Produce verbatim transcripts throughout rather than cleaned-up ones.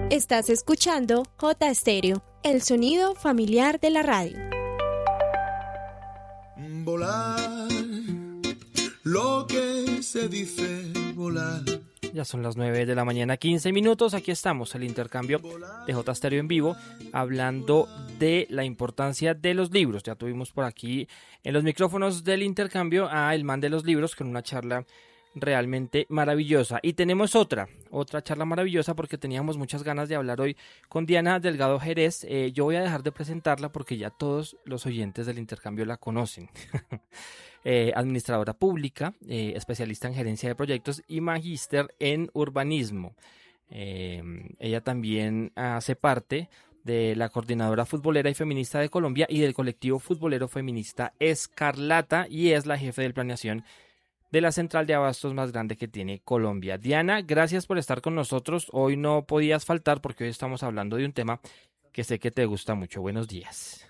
Estás escuchando J Stereo, el sonido familiar de la radio. Volar, lo que se dice volar. Ya son las nueve de la mañana, quince minutos. Aquí estamos, el intercambio de J Stereo en vivo, hablando de la importancia de los libros. Ya tuvimos por aquí en los micrófonos del intercambio a el man de los libros con una charla realmente maravillosa. Y tenemos otra, otra charla maravillosa porque teníamos muchas ganas de hablar hoy con Diana Delgado Jerez. Eh, yo voy a dejar de presentarla porque ya todos los oyentes del intercambio la conocen. eh, administradora pública, eh, especialista en gerencia de proyectos y magíster en urbanismo. Eh, ella también hace parte de la Coordinadora Futbolera y Feminista de Colombia y del colectivo futbolero feminista Escarlata, y es la jefe de planeación de la central de abastos más grande que tiene Colombia. Diana, gracias por estar con nosotros. Hoy no podías faltar porque hoy estamos hablando de un tema que sé que te gusta mucho. Buenos días.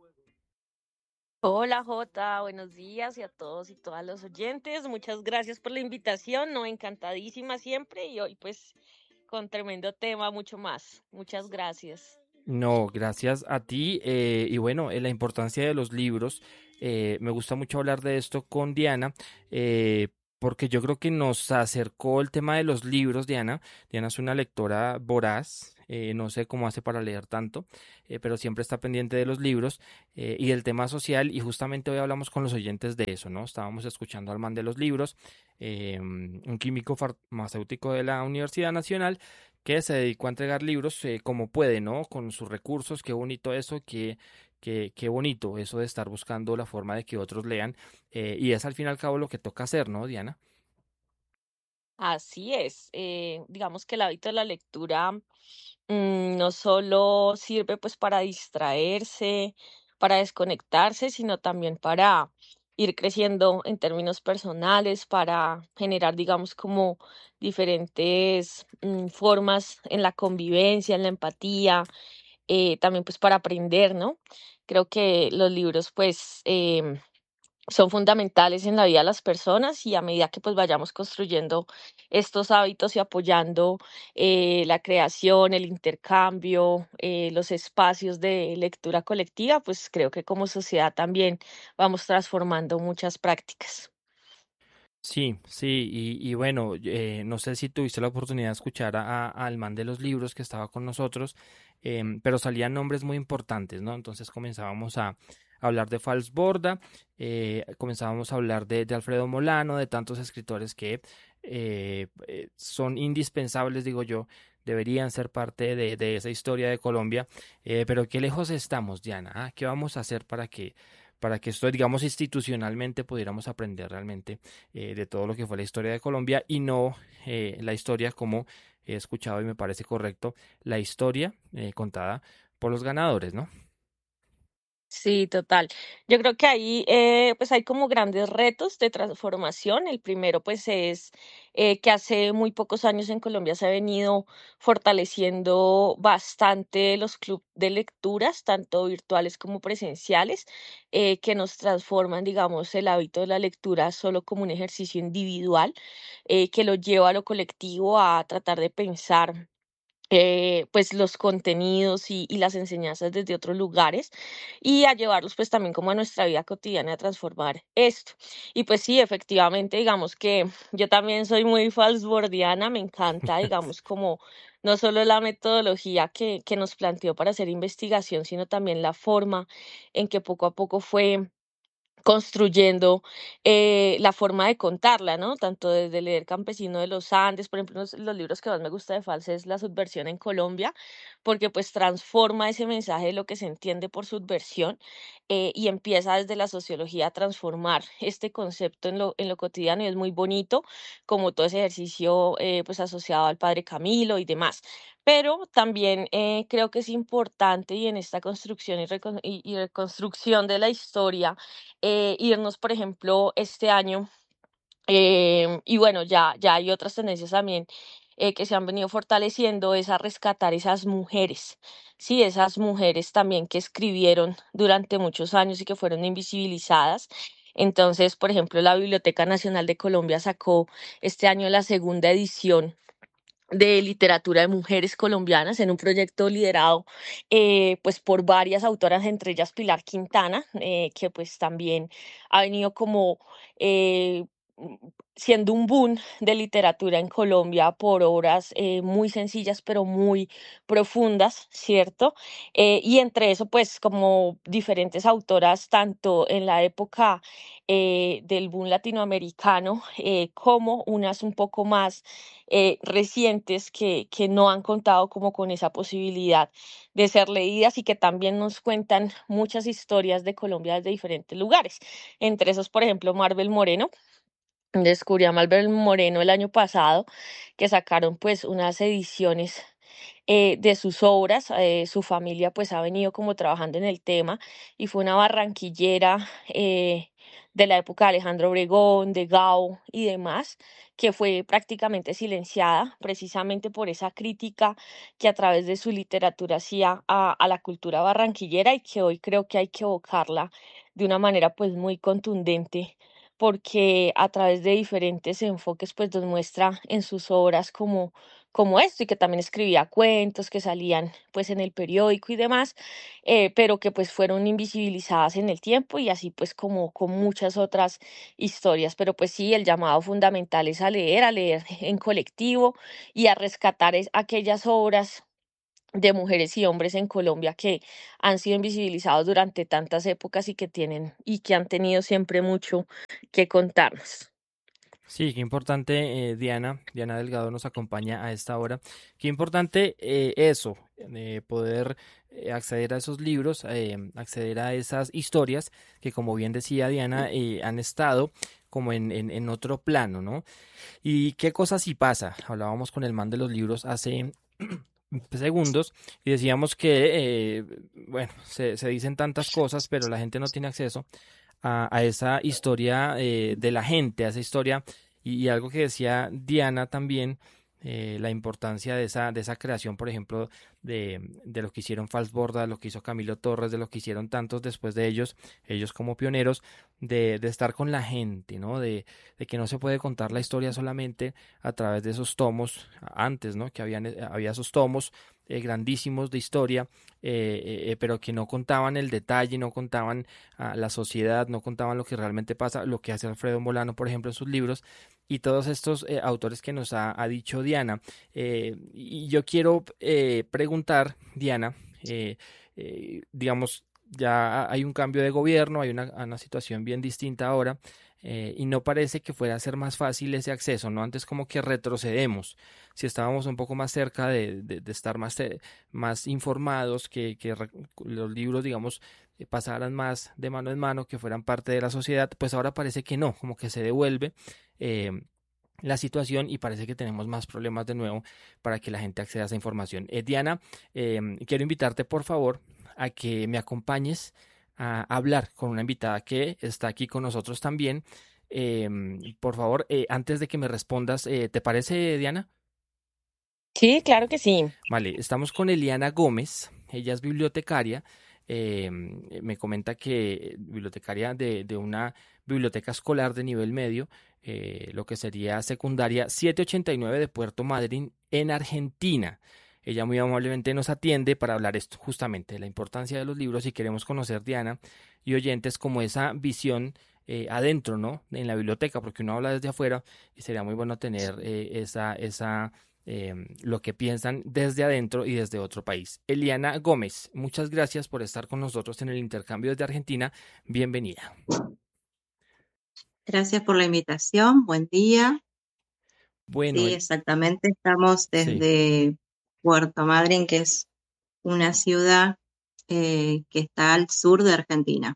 Hola Jota, buenos días y a todos y todas los oyentes. Muchas gracias por la invitación, no, encantadísima siempre y hoy pues con tremendo tema, mucho más. Muchas gracias. No, gracias a ti. Eh, y bueno, eh, la importancia de los libros. Eh, me gusta mucho hablar de esto con Diana, eh, porque yo creo que nos acercó el tema de los libros, Diana. Diana es una lectora voraz, eh, no sé cómo hace para leer tanto, eh, pero siempre está pendiente de los libros eh, y del tema social, y justamente hoy hablamos con los oyentes de eso, ¿no? Estábamos escuchando al man de los libros, eh, un químico farmacéutico de la Universidad Nacional, que se dedicó a entregar libros eh, como puede, ¿no? Con sus recursos. Qué bonito eso, qué, qué, qué bonito eso de estar buscando la forma de que otros lean. Eh, y es al fin y al cabo lo que toca hacer, ¿no, Diana? Así es, eh, digamos que el hábito de la lectura mm, no solo sirve pues para distraerse, para desconectarse, sino también para ir creciendo en términos personales, para generar, digamos, como diferentes mm, formas en la convivencia, en la empatía, eh, también pues para aprender, ¿no? Creo que los libros pues em, son fundamentales en la vida de las personas y a medida que pues vayamos construyendo estos hábitos y apoyando eh, la creación, el intercambio, eh, los espacios de lectura colectiva, pues creo que como sociedad también vamos transformando muchas prácticas. Sí, sí, y, y bueno, eh, no sé si tuviste la oportunidad de escuchar a, a- al man de los libros que estaba con nosotros, em, pero salían nombres muy importantes, ¿no? Entonces comenzábamos a hablar de Fals Borda, eh, comenzábamos a hablar de, de Alfredo Molano, de tantos escritores que eh, eh, son indispensables, digo yo, deberían ser parte de, de esa historia de Colombia, eh, pero qué lejos estamos, Diana, ¿ah? ¿Qué vamos a hacer para que, para que esto, digamos, institucionalmente pudiéramos aprender realmente eh, de todo lo que fue la historia de Colombia y no eh, la historia como he escuchado y me parece correcto, la historia eh, contada por los ganadores, ¿no? Sí, total. Yo creo que ahí eh, pues hay como grandes retos de transformación. El primero pues es eh, que hace muy pocos años en Colombia se ha venido fortaleciendo bastante los clubes de lecturas, tanto virtuales como presenciales, eh, que nos transforman, digamos, el hábito de la lectura solo como un ejercicio individual, eh, que lo lleva a lo colectivo a tratar de pensar eh, pues los contenidos y, y las enseñanzas desde otros lugares y a llevarlos pues también como a nuestra vida cotidiana a transformar esto. Y pues sí, efectivamente, digamos que yo también soy muy falsbordiana, me encanta, digamos, como no solo la metodología que, que nos planteó para hacer investigación, sino también la forma en que poco a poco fue construyendo eh, la forma de contarla, ¿no? Tanto desde el leer Campesino de los Andes, por ejemplo, los, los libros que más me gusta de Falsa es La Subversión en Colombia, porque pues transforma ese mensaje de lo que se entiende por subversión eh, y empieza desde la sociología a transformar este concepto en lo, en lo cotidiano y es muy bonito, como todo ese ejercicio eh, pues asociado al padre Camilo y demás. Pero también eh, creo que es importante y en esta construcción y, recon- y y reconstrucción de la historia, eh, irnos, por ejemplo, este año, em, y bueno, ya, ya hay otras tendencias también eh, que se han venido fortaleciendo, es a rescatar esas mujeres, sí, esas mujeres también que escribieron durante muchos años y que fueron invisibilizadas. Entonces, por ejemplo, la Biblioteca Nacional de Colombia sacó este año la segunda edición de literatura de mujeres colombianas en un proyecto liderado eh, pues por varias autoras, entre ellas Pilar Quintana, eh, que pues también ha venido como eh, mm, siendo un boom de literatura en Colombia por obras eh, muy sencillas pero muy profundas, ¿cierto? Eh, y entre eso pues como diferentes autoras tanto en la época eh, del boom latinoamericano eh, como unas un poco más eh, recientes que, que no han contado como con esa posibilidad de ser leídas y que también nos cuentan muchas historias de Colombia desde diferentes lugares. Entre esos, por ejemplo, Marvel Moreno. Descubrí a Marvel Moreno el año pasado, que sacaron pues unas ediciones eh, de sus obras. Eh, su familia pues ha venido como trabajando en el tema y fue una barranquillera eh, de la época de Alejandro Obregón, de Gao y demás, que fue prácticamente silenciada precisamente por esa crítica que a través de su literatura hacía a, a la cultura barranquillera y que hoy creo que hay que evocarla de una manera pues muy contundente porque a través de diferentes enfoques pues nos muestra en sus obras como como esto, y que también escribía cuentos que salían pues en el periódico y demás, eh, pero que pues fueron invisibilizadas en el tiempo y así pues como con muchas otras historias. Pero pues sí, el llamado fundamental es a leer, a leer en colectivo y a rescatar es- aquellas obras de mujeres y hombres en Colombia que han sido invisibilizados durante tantas épocas y que tienen y que han tenido siempre mucho que contarnos. Sí, qué importante, eh, Diana, Diana Delgado nos acompaña a esta hora. Qué importante eh, eso, eh, poder eh, acceder a esos libros, eh, acceder a esas historias que, como bien decía Diana, eh, han estado como en, en, en otro plano, ¿no? Y qué cosa si pasa. Hablábamos con el man de los libros hace segundos y decíamos que, eh, bueno, se, se dicen tantas cosas, pero la gente no tiene acceso a, a esa historia eh, de la gente, a esa historia y, y algo que decía Diana también, eh, la importancia de esa, de esa creación, por ejemplo, de, de lo que hicieron Falsborda, de lo que hizo Camilo Torres, de lo que hicieron tantos después de ellos, ellos como pioneros, de, de estar con la gente, ¿no? De, de que no se puede contar la historia solamente a través de esos tomos, antes, ¿no? Que habían, eh, había esos tomos eh, grandísimos de historia, eh, eh, eh, pero que no contaban el detalle, no contaban a la sociedad, no contaban lo que realmente pasa, lo que hace Alfredo Molano, por ejemplo, en sus libros, y todos estos eh, autores que nos ha, ha dicho Diana. Eh, y yo quiero eh, preguntar, Diana, eh, eh, digamos, ya hay un cambio de gobierno, hay una, una situación bien distinta ahora. Eh, y no parece que fuera a ser más fácil ese acceso, ¿no? Antes como que retrocedemos, si estábamos un poco más cerca de, de, de estar más, eh, más informados, que, que re- los libros, digamos, eh, pasaran más de mano en mano, que fueran parte de la sociedad, pues ahora parece que no, como que se devuelve eh, la situación y parece que tenemos más problemas de nuevo para que la gente acceda a esa información. Eh, Diana, eh, quiero invitarte por favor a que me acompañes a hablar con una invitada que está aquí con nosotros también. Eh, por favor, eh, antes de que me respondas, eh, ¿te parece, Diana? Sí, claro que sí. Vale, estamos con Eliana Gómez, ella es bibliotecaria, eh, me comenta que bibliotecaria de, de una biblioteca escolar de nivel medio, eh, lo que sería secundaria setecientos ochenta y nueve de Puerto Madryn en Argentina. Ella muy amablemente nos atiende para hablar esto, justamente de la importancia de los libros y queremos conocer, Diana y oyentes, como esa visión eh, adentro, ¿no? En la biblioteca, porque uno habla desde afuera y sería muy bueno tener eh, esa, esa eh, lo que piensan desde adentro y desde otro país. Eliana Gómez, muchas gracias por estar con nosotros en el intercambio desde Argentina. Bienvenida. Gracias por la invitación. Buen día. Bueno, Sí, el, exactamente. Estamos sí, desde Puerto Madryn, que es una ciudad eh, que está al sur de Argentina.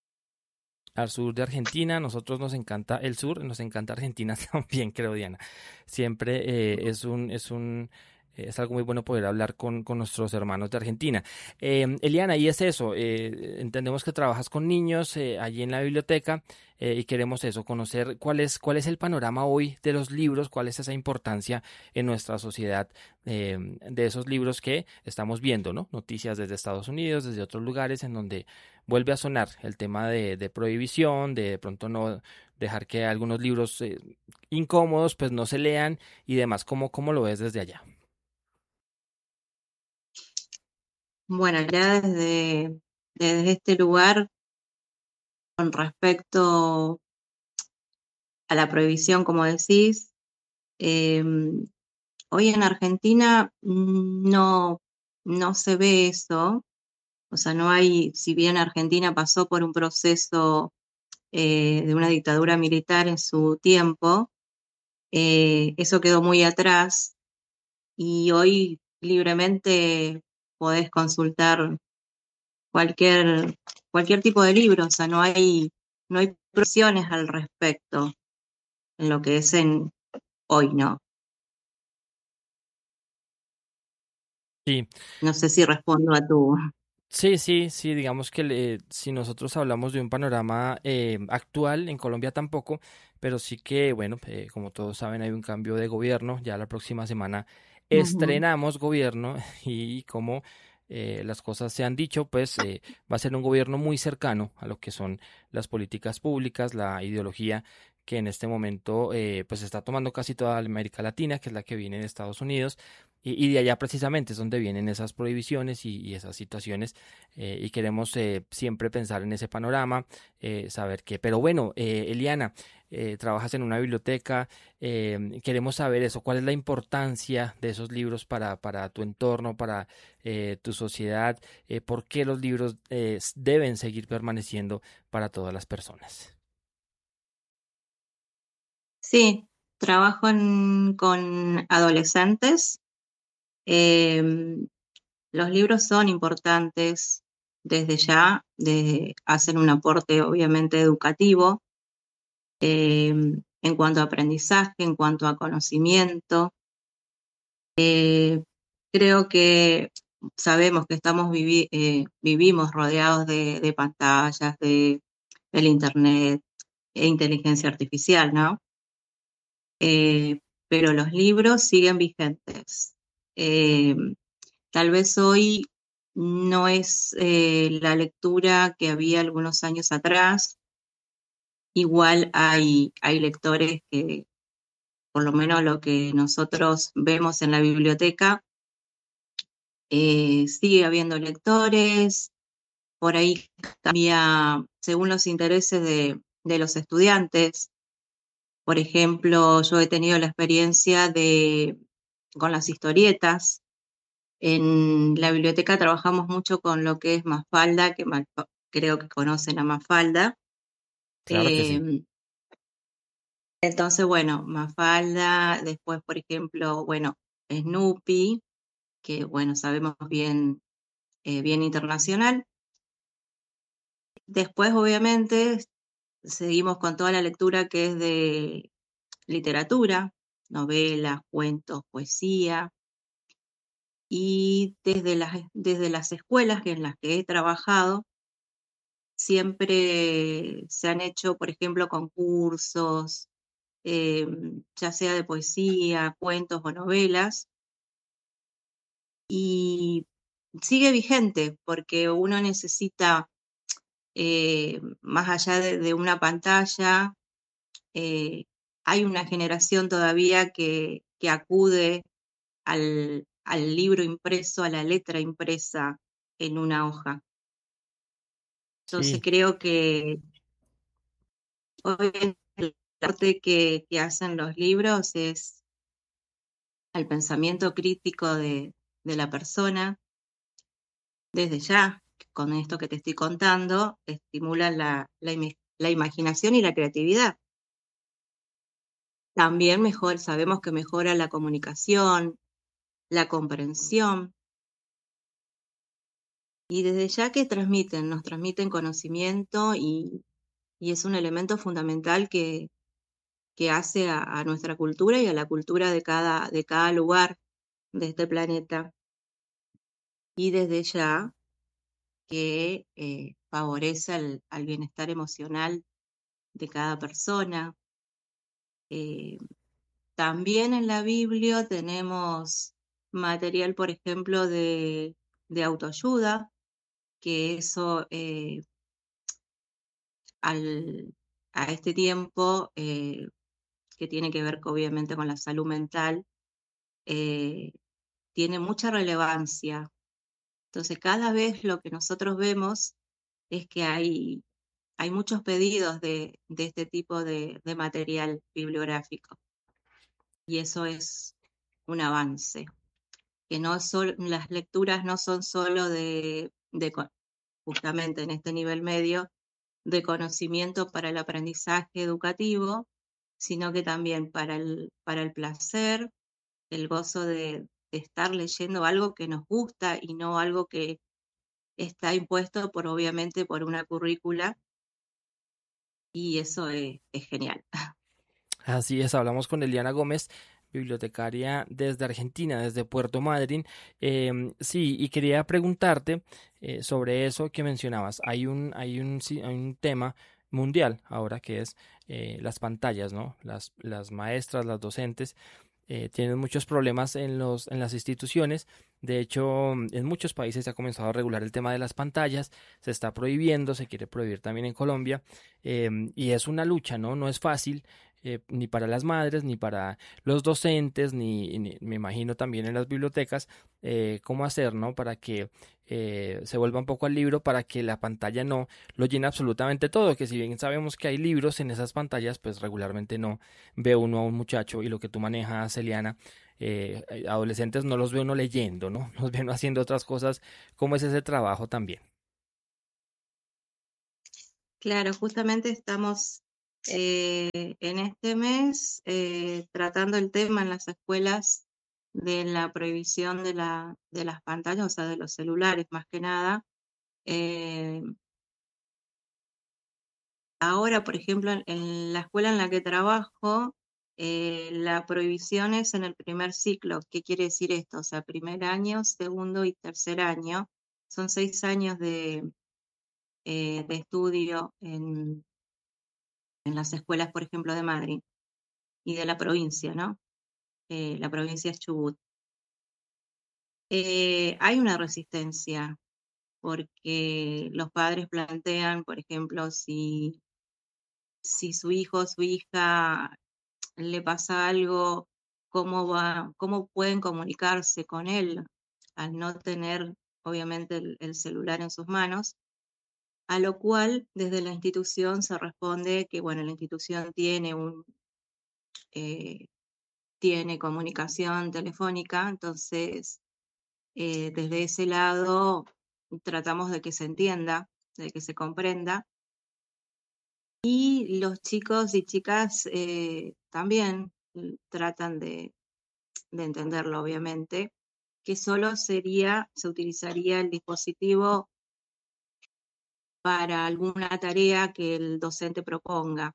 al sur de Argentina, nosotros nos encanta el sur, nos encanta Argentina también, creo, Diana. Siempre eh, es un, es un eh, es algo muy bueno poder hablar con, con nuestros hermanos de Argentina. Eh, Eliana, y es eso, eh, entendemos que trabajas con niños eh, allí en la biblioteca eh, y queremos eso, conocer cuál es, cuál es el panorama hoy de los libros, cuál es esa importancia en nuestra sociedad eh, de esos libros que estamos viendo, ¿no? Noticias desde Estados Unidos, desde otros lugares en donde vuelve a sonar el tema de, de prohibición, de, de pronto no dejar que algunos libros eh, incómodos pues no se lean y demás. ¿Cómo, cómo lo ves desde allá? Bueno, ya desde, desde este lugar, con respecto a la prohibición, como decís, eh, hoy en Argentina mm, no, no se ve eso. O sea, no hay, si bien Argentina pasó por un proceso eh, de una dictadura militar en su tiempo, eh, eso quedó muy atrás y hoy libremente podés consultar cualquier, cualquier tipo de libro. O sea, no hay, no hay presiones al respecto en lo que es en hoy, ¿no? Sí, No sé si respondo a tu... sí, sí, sí, digamos que le- si nosotros hablamos de un panorama eh, actual, en Colombia tampoco, pero sí que, bueno, eh, como todos saben, hay un cambio de gobierno, ya la próxima semana Ujú. estrenamos gobierno y como eh, las cosas se han dicho, pues eh, va a ser un gobierno muy cercano a lo que son las políticas públicas, la ideología que en este momento eh, pues está tomando casi toda América Latina, que es la que viene de Estados Unidos. Y, y de allá precisamente es donde vienen esas prohibiciones y, y esas situaciones eh, y queremos eh, siempre pensar en ese panorama, eh, saber qué. Pero bueno, eh, Eliana, eh, trabajas en una biblioteca, eh, queremos saber eso, cuál es la importancia de esos libros para, para tu entorno, para eh, tu sociedad, eh, por qué los libros eh, s- deben seguir permaneciendo para todas las personas. Sí, trabajo en- con adolescentes. Eh, los libros son importantes desde ya, de, hacen un aporte obviamente educativo eh, en cuanto a aprendizaje, en cuanto a conocimiento. Eh, creo que sabemos que estamos vivi- eh, vivimos rodeados de, de pantallas, de, del internet e inteligencia artificial, ¿no? Eh, pero los libros siguen vigentes. Eh, Tal vez hoy no es eh, la lectura que había algunos años atrás. Igual hay, hay lectores que, por lo menos lo que nosotros vemos en la biblioteca, eh, sigue habiendo lectores, por ahí cambia según los intereses de, de los estudiantes. Por ejemplo, yo he tenido la experiencia de con las historietas. En la biblioteca trabajamos mucho con lo que es Mafalda, que ma- creo que conocen a Mafalda. Claro que sí. Eh, entonces, bueno, Mafalda, después, por ejemplo, bueno, Snoopy, que bueno, sabemos bien, eh, bien internacional. Después, obviamente, seguimos con toda la lectura que es de literatura, novelas, cuentos, poesía, y desde las, desde las escuelas en las que he trabajado, siempre se han hecho, por ejemplo, concursos, eh, ya sea de poesía, cuentos o novelas, y sigue vigente porque uno necesita, eh, más allá de, de una pantalla, eh, hay una generación todavía que, que acude al, al libro impreso, a la letra impresa en una hoja. Entonces Sí, creo que hoy en el arte que, que hacen los libros es al pensamiento crítico de, de la persona. Desde ya, con esto que te estoy contando, estimula la, la, imi- la imaginación y la creatividad. También mejor, sabemos que mejora la comunicación, la comprensión, y desde ya que transmiten, nos transmiten conocimiento y, y es un elemento fundamental que, que hace a, a nuestra cultura y a la cultura de cada, de cada lugar. de este planeta y desde ya que eh, favorece al, al bienestar emocional de cada persona. Eh, También en la Biblia tenemos material, por ejemplo, de, de autoayuda, que eso eh, al, a este tiempo, eh, que tiene que ver obviamente con la salud mental, eh, tiene mucha relevancia. Entonces, cada vez lo que nosotros vemos es que hay, hay muchos pedidos de, de este tipo de, de material bibliográfico, y eso es un avance. Que no solo, las lecturas no son solo de, de, justamente en este nivel medio, de conocimiento para el aprendizaje educativo, sino que también para el, para el placer, el gozo de, de estar leyendo algo que nos gusta y no algo que está impuesto por, obviamente, por una currícula, y eso es, es genial. Así es, hablamos con Eliana Gómez, bibliotecaria desde Argentina, desde Puerto Madryn. Eh, sí, y quería preguntarte eh, sobre eso que mencionabas. Hay un, hay un, sí, hay un tema mundial ahora que es eh, las pantallas, ¿no? Las, las maestras, las docentes eh, tienen muchos problemas en los, en las instituciones. De hecho, en muchos países se ha comenzado a regular el tema de las pantallas, se está prohibiendo, se quiere prohibir también en Colombia, eh, y es una lucha, ¿no? No es fácil. Eh, ni para las madres, ni para los docentes, ni, ni me imagino también en las bibliotecas, eh, cómo hacer, ¿no? Para que eh, se vuelva un poco al libro, para que la pantalla no lo llene absolutamente todo, que si bien sabemos que hay libros en esas pantallas, pues regularmente no ve uno a un muchacho, y lo que tú manejas, Eliana, eh, adolescentes no los ve uno leyendo, ¿no? Los ve uno haciendo otras cosas. ¿Cómo es ese trabajo también? Claro, justamente estamos eh, en este mes eh, tratando el tema en las escuelas de la prohibición de, la, de las pantallas, o sea, de los celulares más que nada. Eh, Ahora, por ejemplo, en, en la escuela en la que trabajo, eh, la prohibición es en el primer ciclo. ¿Qué quiere decir esto? O sea, primer año, segundo y tercer año. Son seis años de, eh, de estudio en, en las escuelas, por ejemplo, de Madrid y de la provincia, ¿no? Eh, la provincia es Chubut. Eh, hay una resistencia porque los padres plantean, por ejemplo, si, si su hijo o su hija le pasa algo, cómo va, cómo pueden comunicarse con él al no tener, obviamente, el, el celular en sus manos, a lo cual desde la institución se responde que, bueno, la institución tiene un eh, tiene comunicación telefónica, entonces eh, desde ese lado tratamos de que se entienda, de que se comprenda, y los chicos y chicas eh, también mm, tratan de, de entenderlo, obviamente, que solo sería, se utilizaría el dispositivo para alguna tarea que el docente proponga.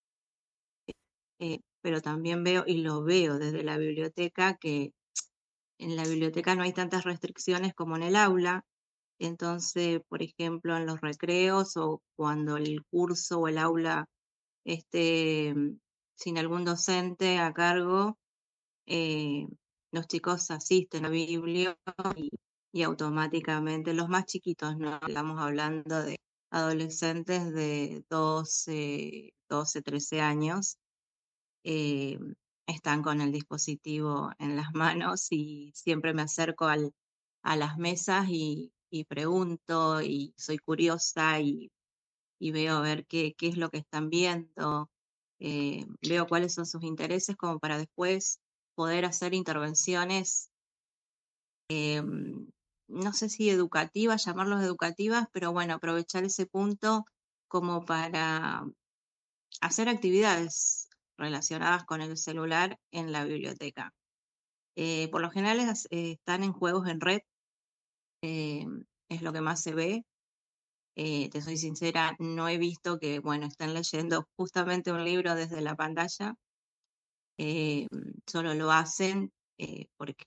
Eh, pero también veo, y lo veo desde la biblioteca, que en la biblioteca no hay tantas restricciones como en el aula. Entonces, por ejemplo, en los recreos o cuando el curso o el aula esté mm, sin algún docente a cargo, eh, los chicos asisten a la Biblia y, y automáticamente, los más chiquitos, no estamos hablando de adolescentes de doce, doce, trece años, eh, están con el dispositivo en las manos, y siempre me acerco al, a las mesas y, y pregunto y soy curiosa, y, y veo a ver qué, qué es lo que están viendo, eh, veo cuáles son sus intereses como para después poder hacer intervenciones, eh, no sé si educativas, llamarlos educativas, pero bueno, aprovechar ese punto como para hacer actividades relacionadas con el celular en la biblioteca. Eh, por lo general es- eh, están en juegos en red, eh, es lo que más se ve. Eh, te soy sincera, no he visto que, bueno, estén leyendo justamente un libro desde la pantalla. eh, Solo lo hacen eh, porque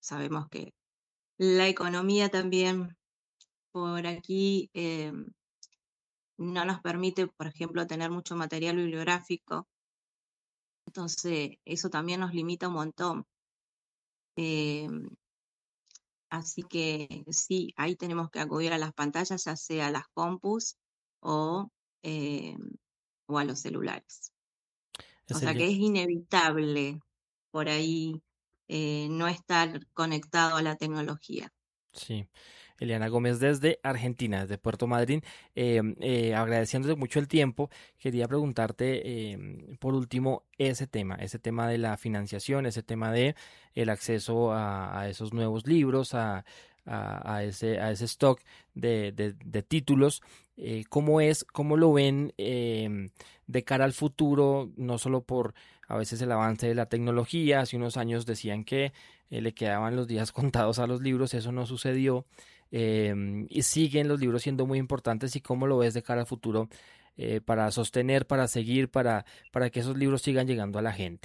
sabemos que la economía también por aquí eh, no nos permite, por ejemplo, tener mucho material bibliográfico, entonces eso también nos limita un montón. Eh, Así que sí, ahí tenemos que acudir a las pantallas, ya sea a las compus o, eh, o a los celulares. O Es sea el, que es inevitable por ahí eh, no estar conectado a la tecnología. Sí, Eliana Gómez desde Argentina, desde Puerto Madryn, eh, eh, agradeciéndote mucho el tiempo, quería preguntarte eh, por último ese tema, ese tema de la financiación, ese tema de el acceso a, a esos nuevos libros, a, a, a ese, a ese stock de, de, de títulos, eh, ¿cómo es, cómo lo ven eh, de cara al futuro, no solo por a veces el avance de la tecnología? Hace unos años decían que eh, le quedaban los días contados a los libros, eso no sucedió, eh, y siguen los libros siendo muy importantes. ¿Y cómo lo ves de cara al futuro eh, para sostener, para seguir, para, para que esos libros sigan llegando a la gente?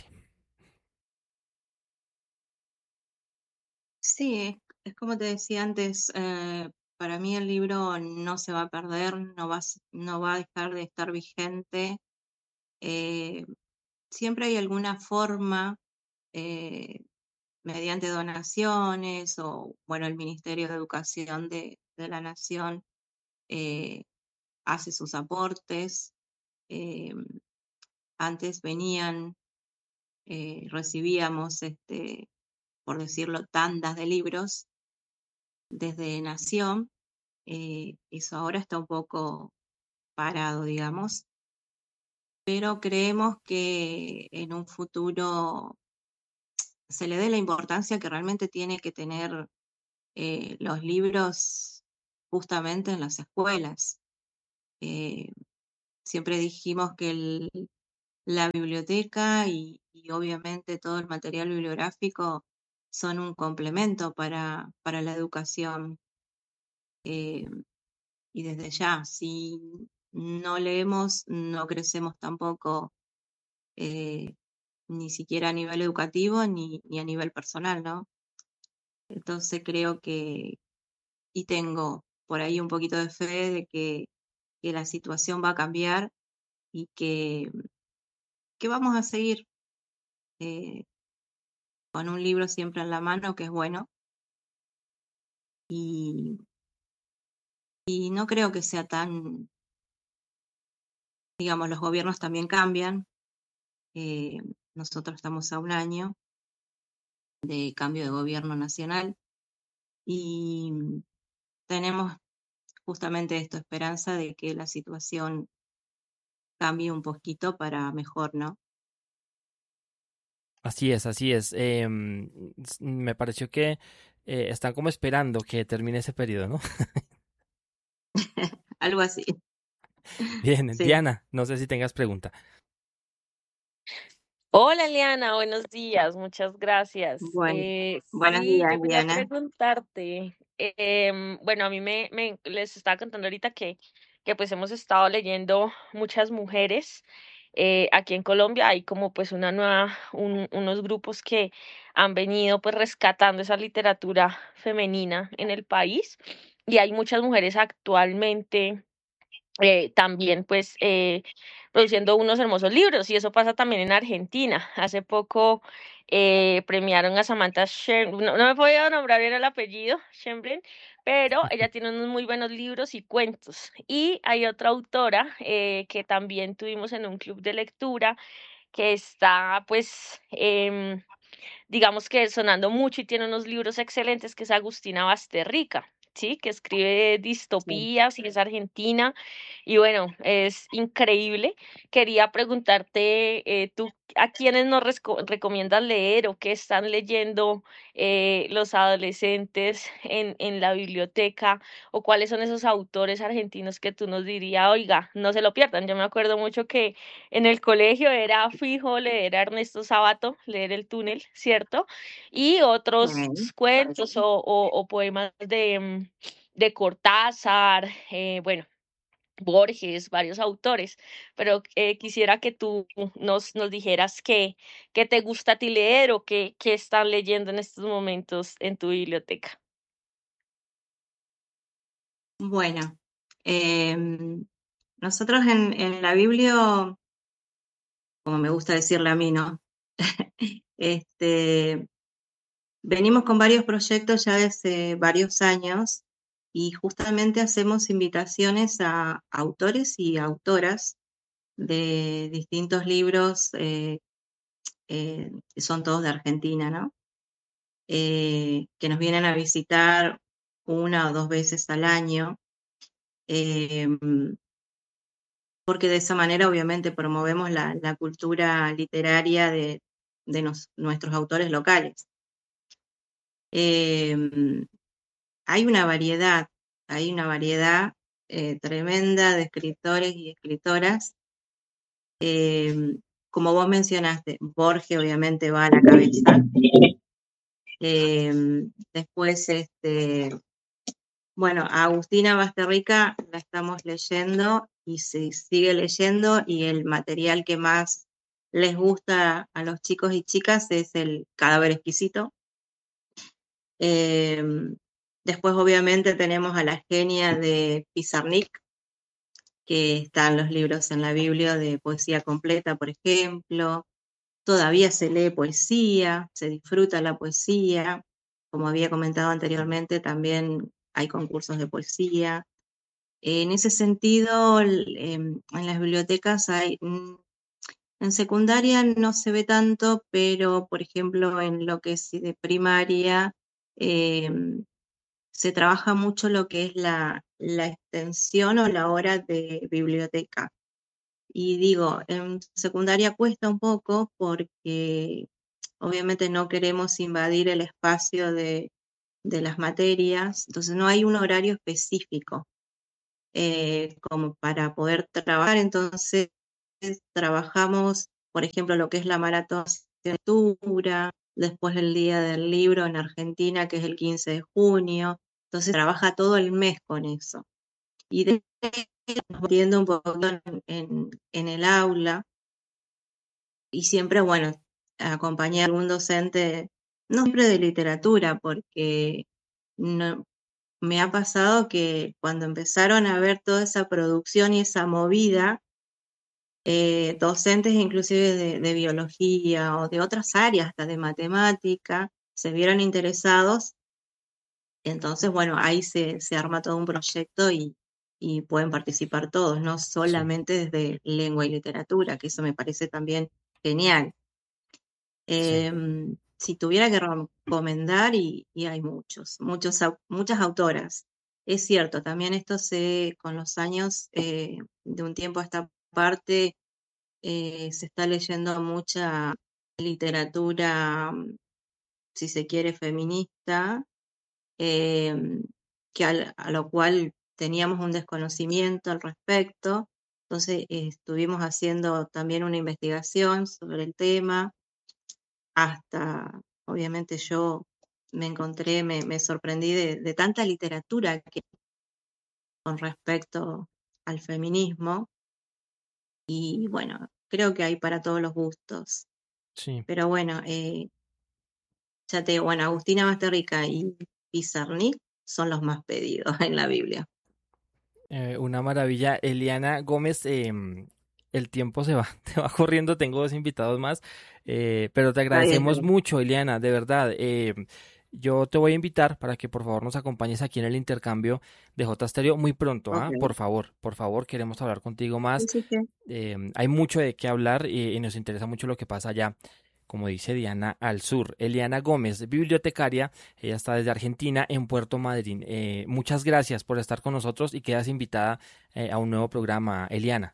Sí, es como te decía antes, eh, para mí el libro no se va a perder, no va, a s- no va a dejar de estar vigente. eh, Siempre hay alguna forma, eh, mediante donaciones o, bueno, el Ministerio de Educación de, de la Nación eh, hace sus aportes. eh, Antes venían, eh, recibíamos, este, por decirlo, tandas de libros desde Nación. eh, eso ahora está un poco parado, digamos, pero creemos que en un futuro se le dé la importancia que realmente tiene que tener eh, los libros justamente en las escuelas. Eh, Siempre dijimos que el- la biblioteca y, y obviamente todo el material bibliográfico son un complemento para, para la educación. eh, y desde ya, si no leemos, no crecemos tampoco, eh, ni siquiera a nivel educativo ni, ni a nivel personal, ¿no? Entonces creo que, y tengo por ahí un poquito de fe de que, que la situación va a cambiar y que, que vamos a seguir eh, con un libro siempre en la mano, que es bueno, y, y no creo que sea tan, digamos, los gobiernos también cambian. eh, Nosotros estamos a un año de cambio de gobierno nacional y tenemos justamente esto, esperanza de que la situación cambie un poquito para mejor, ¿no? Así es, así es. Em, s- me pareció que eh, están como esperando que termine ese periodo, ¿no? Algo así. Bien, Sí. Diana, no sé si tengas pregunta. Hola, Liana, buenos días, muchas gracias. Bueno, Eh, buenos sí, días, yo quería Diana. preguntarte, em, bueno, a mí me, me les estaba contando ahorita que, que pues hemos estado leyendo muchas mujeres eh, aquí en Colombia. Hay como pues una nueva, un- unos grupos que han venido pues rescatando esa literatura femenina en el país y hay muchas mujeres actualmente eh, también pues eh, produciendo unos hermosos libros y eso pasa también en Argentina. Hace poco eh, premiaron a Samantha Schweblin, no, no me he podido nombrar bien el apellido, Schweblin, pero ella tiene unos muy buenos libros y cuentos. Y hay otra autora eh, que también tuvimos en un club de lectura que está pues em, digamos que sonando mucho y tiene unos libros excelentes, que es Agustina Basterrica, ¿sí? Que escribe Sí. distopías y es argentina. Y bueno, es increíble. Quería preguntarte, eh, ¿tú a quiénes nos resco- recomiendas leer o qué están leyendo eh, los adolescentes en, en la biblioteca? ¿O cuáles son esos autores argentinos que tú nos dirías, oiga, no se lo pierdan? Yo me acuerdo mucho que en el colegio era fijo leer a Ernesto Sábato, leer El túnel, ¿cierto? Y otros Sí. cuentos o, o- o poemas de, mm, de Cortázar, eh, bueno. Borges, varios autores, pero eh, quisiera que tú nos, nos dijeras qué, qué te gusta a ti leer o qué, qué están leyendo en estos momentos en tu biblioteca. Bueno, em, nosotros en, en la Biblia, como me gusta decirle a mí, ¿no? Este, venimos con varios proyectos ya desde varios años y justamente hacemos invitaciones a autores y autoras de distintos libros, eh, eh, son todos de Argentina, ¿no? Eh, que nos vienen a visitar una o dos veces al año, eh, porque de esa manera obviamente promovemos la, la cultura literaria de, de nos- nuestros autores locales. Eh, hay una variedad, hay una variedad eh, tremenda de escritores y escritoras. Eh, como vos mencionaste, Borges obviamente va a la cabeza. Eh, después, este, bueno, a Agustina Basterrica la estamos leyendo y se sigue leyendo y el material que más les gusta a los chicos y chicas es el Cadáver Exquisito. Eh, después, obviamente, tenemos a la genia de Pizarnik, que están los libros en la Biblia de poesía completa, por ejemplo. Todavía se lee poesía, se disfruta la poesía. Como había comentado anteriormente, también hay concursos de poesía. En ese sentido, el- em, en las bibliotecas hay, mm, en secundaria no se ve tanto, pero por ejemplo en lo que es de primaria, em, se trabaja mucho lo que es la, la extensión o la hora de biblioteca. Y digo, en secundaria cuesta un poco porque obviamente no queremos invadir el espacio de, de las materias, entonces no hay un horario específico eh, como para poder trabajar. Entonces trabajamos, por ejemplo, lo que es la maratón de lectura, después el Día del Libro en Argentina, que es el quince de junio. Entonces trabaja todo el mes con eso. Y de nos metiendo un poco en, en, en el aula y siempre, bueno, acompañar a algún docente, no siempre de literatura, porque no, me ha pasado que cuando empezaron a ver toda esa producción y esa movida, eh, docentes inclusive de, de biología o de otras áreas, hasta de matemática, se vieron interesados. Entonces, bueno, ahí se, se arma todo un proyecto y, y pueden participar todos, no Sí, solamente desde lengua y literatura, que eso me parece también genial. sí. Em, si tuviera que recomendar, y, y hay muchos, muchos, au- muchas autoras. Es cierto, también esto se, con los años, eh, de un tiempo a esta parte, eh, se está leyendo mucha literatura, mm, si se quiere, feminista, em, que al- a lo cual teníamos un desconocimiento al respecto. Entonces, eh, estuvimos haciendo también una investigación sobre el tema hasta, obviamente yo me encontré, me, me sorprendí de, de tanta literatura que con respecto al feminismo y bueno, creo que hay para todos los gustos. Sí. Pero bueno, eh, ya te digo, bueno, Agustina Basterrica y Pizarnik son los más pedidos en la Biblia. Eh, una maravilla. Eliana Gómez, em, el tiempo se va, te va corriendo, tengo dos invitados más, eh, pero te Está bien, está agradecemos bien. mucho, Eliana, de verdad. Em, yo te voy a invitar para que por favor nos acompañes aquí en el intercambio de J Stereo muy pronto, Ok. ¿ah? Por favor, por favor, queremos hablar contigo más. Así que, Em, hay mucho de qué hablar y, y nos interesa mucho lo que pasa allá, como dice Diana, al sur. Eliana Gómez, bibliotecaria, ella está desde Argentina en Puerto Madryn. Eh, muchas gracias por estar con nosotros y quedas invitada eh, a un nuevo programa, Eliana.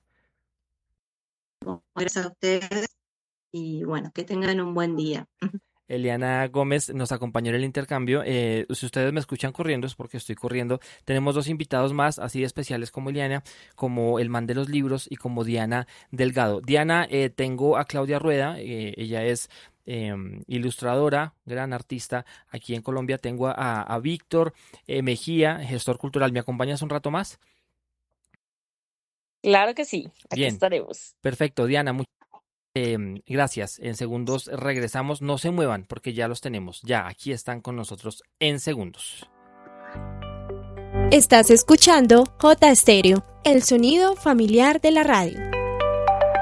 bueno, gracias a ustedes y bueno, que tengan un buen día. Eliana Gómez nos acompañó en el intercambio. Eh, si ustedes me escuchan corriendo es porque estoy corriendo. Tenemos dos invitados más, así de especiales como Eliana, como el man de los libros y como Diana Delgado. Diana, eh, tengo a Claudia Rueda, eh, ella es eh, ilustradora, gran artista aquí en Colombia. Tengo a, a Víctor eh, Mejía, gestor cultural. ¿Me acompañas un rato más? Claro que sí, aquí Bien, estaremos. perfecto, Diana, muchas eh, gracias. En segundos regresamos, no se muevan porque ya los tenemos, ya aquí están con nosotros en segundos. Estás escuchando J Estéreo, el sonido familiar de la radio.